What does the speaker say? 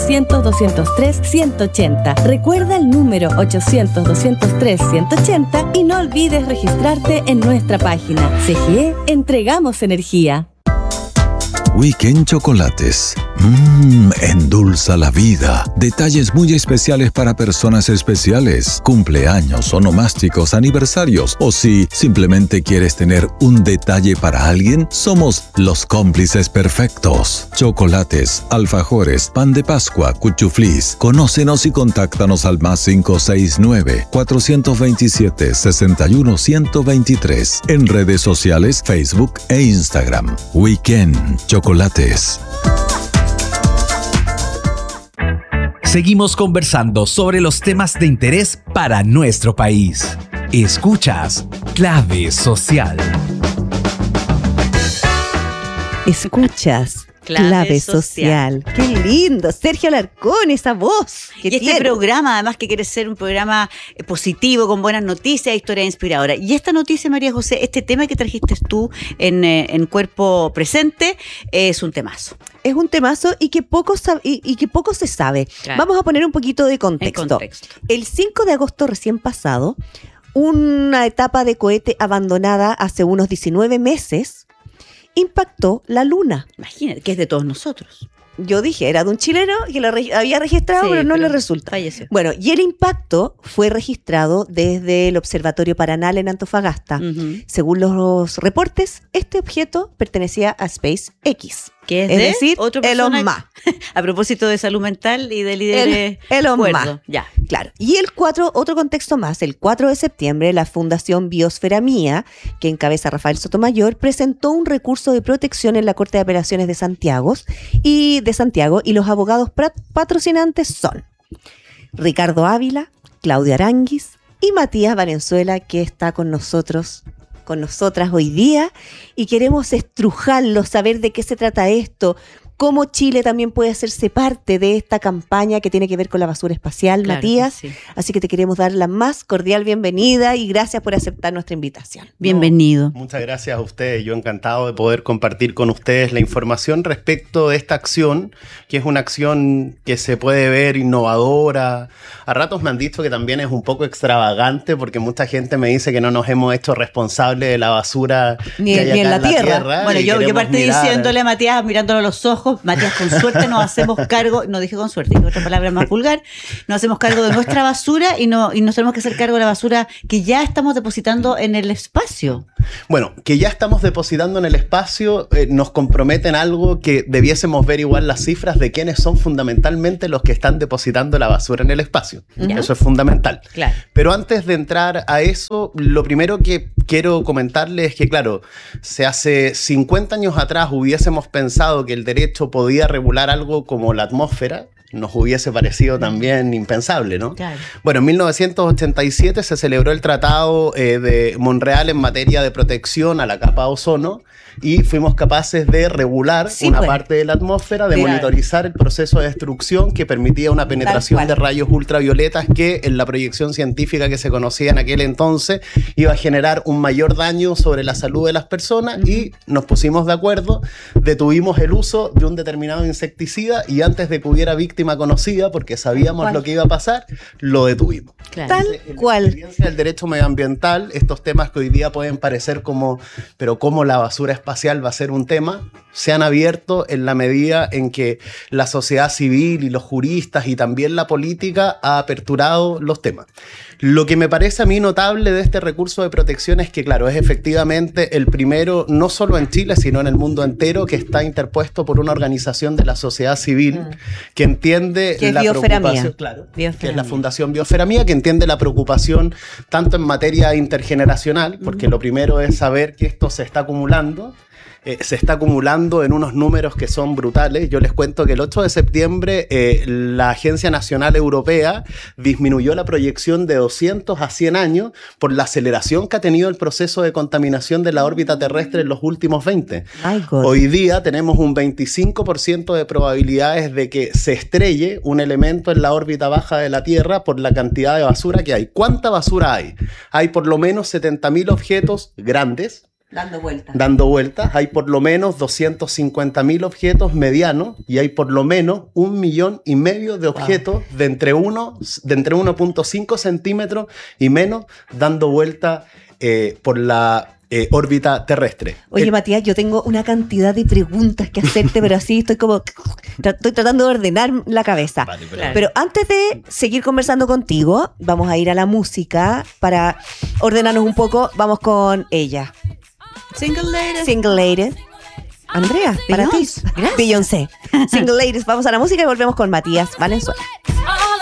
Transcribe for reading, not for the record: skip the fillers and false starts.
800-203-180. Recuerda el número 800-203-180 y no olvides registrarte en nuestra página. CGE, entregamos energía. Weekend Chocolates. Endulza la vida. Detalles muy especiales para personas especiales, cumpleaños, onomásticos, aniversarios. O si simplemente quieres tener un detalle para alguien, somos los cómplices perfectos. Chocolates, alfajores, pan de Pascua, cuchuflís. Conócenos y contáctanos al +569 427 61 123. En redes sociales, Facebook e Instagram. Weekend Chocolates. Seguimos conversando sobre los temas de interés para nuestro país. Escuchas Clave Social. Escuchas Clave Social. Qué lindo, Sergio Alarcón, esa voz que y tiene. Este programa, además, que quiere ser un programa positivo, con buenas noticias, historias inspiradoras. Y esta noticia, María José, este tema que trajiste tú en Cuerpo Presente, es un temazo. Es un temazo y que poco se sabe. Claro. Vamos a poner un poquito de contexto. El 5 de agosto recién pasado, una etapa de cohete abandonada hace unos 19 meses impactó la Luna. Imagínate, que es de todos nosotros. Yo dije, era de un chileno que lo había registrado, Sí, pero no pero le resulta. falleció. Bueno, y el impacto fue registrado desde el Observatorio Paranal en Antofagasta. Uh-huh. Según los reportes, este objeto pertenecía a SpaceX. Que es Es de decir, otro Elon personaje. Musk. A propósito de salud mental y de líderes. Elon cuerdos. Musk. Ya. Claro. Y otro contexto más, el 4 de septiembre, la Fundación Biosfera Mía, que encabeza Rafael Sotomayor, presentó un recurso de protección en la Corte de Apelaciones de Santiago, y los abogados patrocinantes son Ricardo Ávila, Claudia Aranguis y Matías Valenzuela, que está con nosotras hoy día, y queremos estrujarlo, saber de qué se trata esto, cómo Chile también puede hacerse parte de esta campaña que tiene que ver con la basura espacial, Claro, Matías. sí. Así que te queremos dar la más cordial bienvenida y gracias por aceptar nuestra invitación. Bienvenido. Muchas gracias a ustedes. Yo encantado de poder compartir con ustedes la información respecto de esta acción, que es una acción que se puede ver innovadora. A ratos me han dicho que también es un poco extravagante, porque mucha gente me dice que no nos hemos hecho responsables de la basura Ni que hay en acá la tierra. Bueno, y yo queremos partí mirar. diciéndole a Matías, mirándolo a los ojos, Matías, con suerte nos hacemos cargo, no dije con suerte, dije otra palabra más vulgar, nos hacemos cargo de nuestra basura y nos tenemos que hacer cargo de la basura que ya estamos depositando en el espacio. Bueno, que ya estamos depositando en el espacio, nos compromete en algo que debiésemos ver igual las cifras de quiénes son fundamentalmente los que están depositando la basura en el espacio. Ya. Eso es fundamental. Claro. Pero antes de entrar a eso, lo primero que quiero comentarles es que, claro, si hace 50 años atrás hubiésemos pensado que el derecho podía regular algo como la atmósfera, nos hubiese parecido también impensable, ¿no? Claro. Bueno, en 1987 se celebró el Tratado de Montreal en materia de protección a la capa de ozono y fuimos capaces de regular una parte de la atmósfera, de monitorizar el proceso de destrucción que permitía una penetración de rayos ultravioletas que en la proyección científica que se conocía en aquel entonces iba a generar un mayor daño sobre la salud de las personas y nos pusimos de acuerdo, detuvimos el uso de un determinado insecticida y antes de que hubiera víctima conocida, porque sabíamos lo que iba a pasar, lo detuvimos. Claro. Tal cual. La experiencia del derecho medioambiental, estos temas que hoy día pueden parecer como, pero ¿cómo la basura espacial va a ser un tema? Se han abierto en la medida en que la sociedad civil y los juristas y también la política ha aperturado los temas. Lo que me parece a mí notable de este recurso de protección es que, claro, es efectivamente el primero, no solo en Chile, sino en el mundo entero, que está interpuesto por una organización de la sociedad civil que entiende Que es la Biosfera preocupación, Mía. claro, Biosfera que es la Mía. Fundación Biosfera Mía, que entiende la preocupación tanto en materia intergeneracional, porque lo primero es saber que esto se está acumulando en unos números que son brutales. Yo les cuento que el 8 de septiembre la Agencia Nacional Europea disminuyó la proyección de 200 a 100 años por la aceleración que ha tenido el proceso de contaminación de la órbita terrestre en los últimos 20. My God. Hoy día tenemos un 25% de probabilidades de que se estrelle un elemento en la órbita baja de la Tierra por la cantidad de basura que hay. ¿Cuánta basura hay? Hay por lo menos 70.000 objetos grandes dando vueltas. Hay por lo menos 250.000 objetos medianos y hay por lo menos 1,5 millones de objetos de entre 1.5 centímetros y menos dando vuelta por la órbita terrestre. Oye, Matías, yo tengo una cantidad de preguntas que hacerte, pero así estoy tratando de ordenar la cabeza. Vale, pero antes de seguir conversando contigo, vamos a ir a la música para ordenarnos un poco. Vamos con ella. Single Ladies. Andrea, para ti. Gracias. Beyoncé. Single Ladies. Vamos a la música y volvemos con Matías Valenzuela.